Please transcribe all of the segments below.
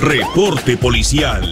Reporte policial.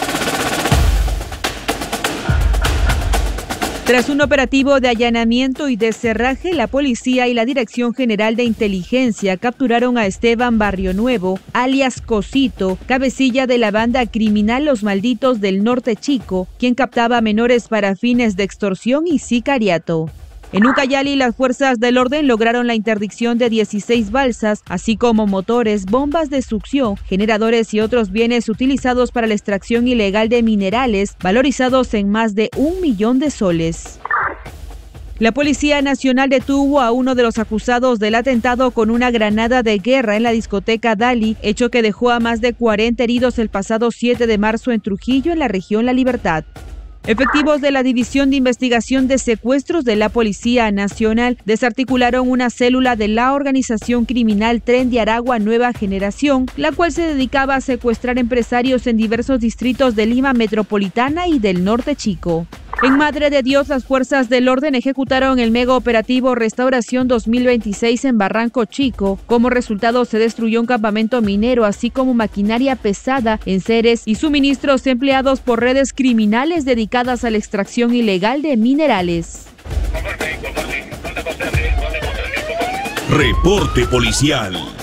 Tras un operativo de allanamiento y descerraje, la policía y la Dirección General de Inteligencia capturaron a Esteban Barrionuevo, alias Cosito, cabecilla de la banda criminal Los Malditos del Norte Chico, quien captaba a menores para fines de extorsión y sicariato. En Ucayali, las fuerzas del orden lograron la interdicción de 16 balsas, así como motores, bombas de succión, generadores y otros bienes utilizados para la extracción ilegal de minerales, valorizados en más de 1 millón de soles. La Policía Nacional detuvo a uno de los acusados del atentado con una granada de guerra en la discoteca Dali, hecho que dejó a más de 40 heridos el pasado 7 de marzo en Trujillo, en la región La Libertad. Efectivos de la División de Investigación de Secuestros de la Policía Nacional desarticularon una célula de la organización criminal Tren de Aragua Nueva Generación, la cual se dedicaba a secuestrar empresarios en diversos distritos de Lima Metropolitana y del Norte Chico. En Madre de Dios, las fuerzas del orden ejecutaron el mega operativo Restauración 2026 en Barranco Chico. Como resultado, se destruyó un campamento minero, así como maquinaria pesada, enseres y suministros empleados por redes criminales dedicadas a la extracción ilegal de minerales. Reporte policial.